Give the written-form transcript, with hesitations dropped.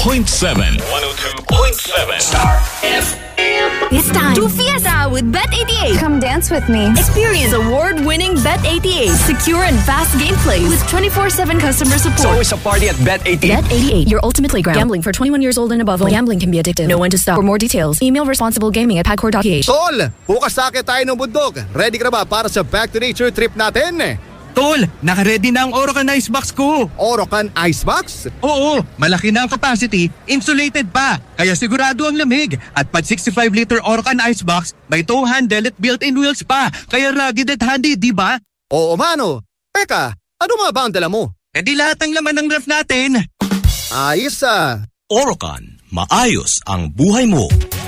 102.7. 102.7. Star FM. It's time to Fiesta with Bet88. Come dance with me. Experience award-winning Bet88. Secure and fast gameplay with 24/7 customer support. It's always a party at Bet88. Bet88, your ultimate playground. Gambling for 21 years old and above. Gambling can be addictive. Know when to stop. For more details, email responsiblegaming@pagcor.ph. Tol, bukas sakit tayo ng bundok. Ready ka na ba para sa Back to Nature trip natin? Tol, naka-ready na ang Orocan Icebox ko. Orocan Icebox? Oo, malaki na ang capacity, insulated pa. Kaya sigurado ang lamig. At pag 65-liter Orocan Icebox, may tow handle at built-in wheels pa. Kaya rugged at handy, di ba? Oo, mano. Teka, ano nga ba ang dala mo? E di lahat ng laman ng ref natin. Ayos ah. Orocan, maayos ang buhay mo.